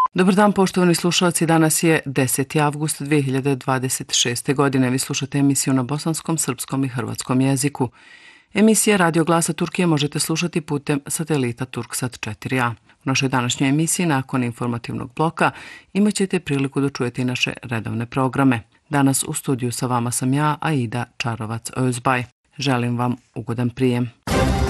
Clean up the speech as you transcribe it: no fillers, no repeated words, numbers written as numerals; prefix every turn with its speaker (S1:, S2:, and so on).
S1: Dobar dan, poštovani slušalci. Danas je 10. avgust 2026. godine. Vi slušate emisiju na bosanskom, srpskom i hrvatskom jeziku. Emisije Radio Glasa Turkije možete slušati putem satelita Turksat 4a. U našoj današnjoj emisiji, nakon informativnog bloka, imat ćete priliku da čujete i naše redovne programe. Danas u studiju sa vama sam ja, Aida Čarovac-Özbaj. Želim vam ugodan prijem.